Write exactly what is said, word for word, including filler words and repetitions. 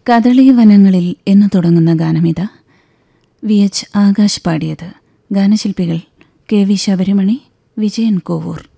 കദളി വനങ്ങളിൽ എന്നു തുടങ്ങുന്ന ഗാനമിത വി എച്ച് ആകാശ് പാടിയത്. ഗാനശില്പികൾ കെ വി ശബരിമണി, വിജയൻ കോവൂർ.